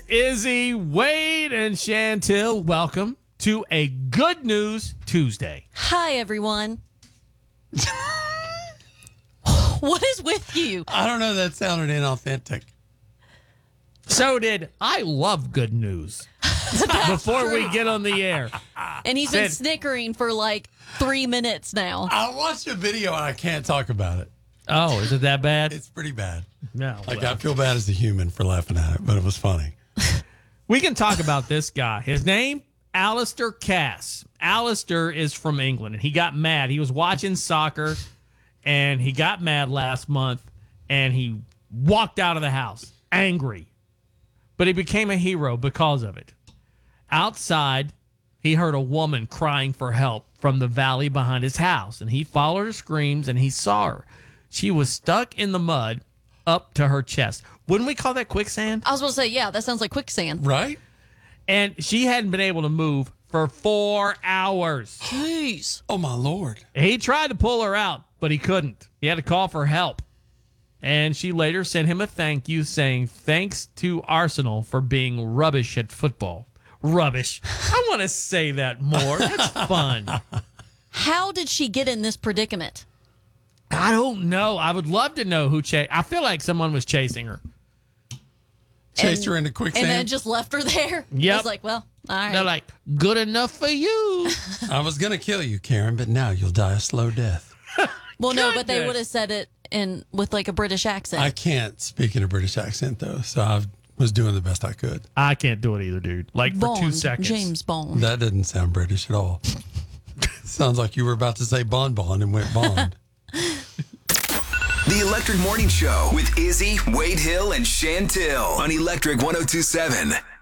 Izzy, Wade, and Chantil. Welcome to a Good News Tuesday. Hi, everyone. What is with you? I don't know. That sounded inauthentic. So did I love good news before we get on the air. And he's been snickering for like 3 minutes now. I watched a video and I can't talk about it. Oh, is it that bad? It's pretty bad. No. Like, I feel bad as a human for laughing at it, but it was funny. We can talk about this guy. His name, Alistair Cass. Alistair is from England, and he got mad. He was watching soccer, and he got mad last month, and he walked out of the house angry. But he became a hero because of it. Outside, he heard a woman crying for help from the valley behind his house, and he followed her screams, and he saw her. She was stuck in the mud up to her chest. Wouldn't we call that quicksand? I was going to say, yeah, that sounds like quicksand. Right? And she hadn't been able to move for 4 hours. Jeez. Oh, my Lord. He tried to pull her out, but he couldn't. He had to call for help. And she later sent him a thank you saying, thanks to Arsenal for being rubbish at football. Rubbish. I want to say that more. That's fun. How did she get in this predicament? I don't know. I would love to know who chased. I feel like someone was chasing her. Chased her into quicksand. And then just left her there? Yep. I was like, well, all right. They're like, good enough for you. I was going to kill you, Karen, but now you'll die a slow death. Well, no, but they Goodness. would have said it with like a British accent. I can't speak in a British accent, though, so I was doing the best I could. I can't do it either, dude. Like for Bond, 2 seconds. James Bond. That didn't sound British at all. Sounds like you were about to say bonbon and went bond. The Electric Morning Show with Izzy, Wade Hill, and Chantil on Electric 102.7.